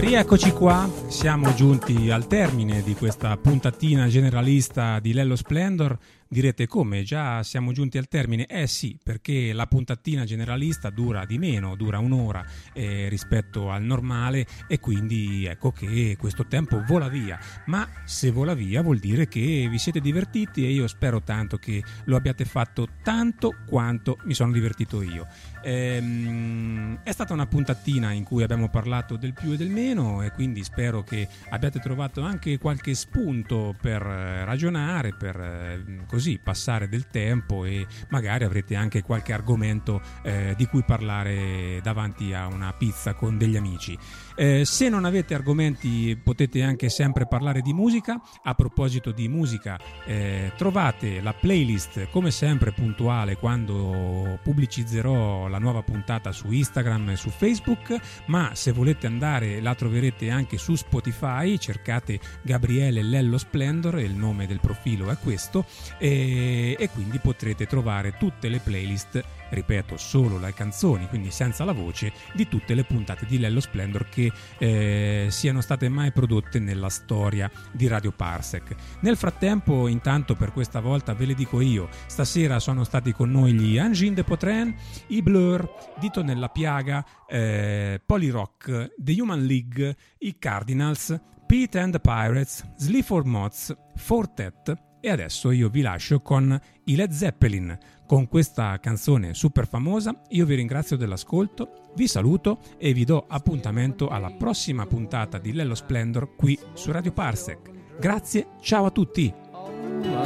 Rieccoci qua, siamo giunti al termine di questa puntatina generalista di Lello Splendor. Direte come? Già siamo giunti al termine? Sì, perché la puntatina generalista dura di meno, dura un'ora rispetto al normale e quindi ecco che questo tempo vola via. Ma se vola via vuol dire che vi siete divertiti e io spero tanto che lo abbiate fatto tanto quanto mi sono divertito io. È stata una puntatina in cui abbiamo parlato del più e del meno e quindi spero che abbiate trovato anche qualche spunto per ragionare, per così passare del tempo e magari avrete anche qualche argomento di cui parlare davanti a una pizza con degli amici. Se non avete argomenti potete anche sempre parlare di musica. A proposito di musica, trovate la playlist come sempre puntuale quando pubblicizzerò la nuova puntata su Instagram e su Facebook, ma se volete andare la troverete anche su Spotify, cercate Gabriele Lello Splendor e il nome del profilo è questo e quindi potrete trovare tutte le playlist, ripeto solo le canzoni, quindi senza la voce, di tutte le puntate di Lello Splendor che siano state mai prodotte nella storia di Radio Parsec. Nel frattempo, intanto, per questa volta ve le dico io, stasera sono stati con noi gli Engine de Potren, i Blur, Dito nella Piaga, Polyrock, The Human League, i Cardinals, Pete and the Pirates, Sleaford Mods, Fortet e adesso io vi lascio con i Led Zeppelin. Con questa canzone super famosa io vi ringrazio dell'ascolto, vi saluto e vi do appuntamento alla prossima puntata di Lello Splendor qui su Radio Parsec. Grazie, ciao a tutti!